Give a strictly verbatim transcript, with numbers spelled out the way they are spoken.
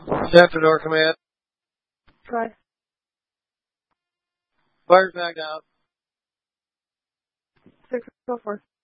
Center door command. Try. Fire's back out. Six, go for.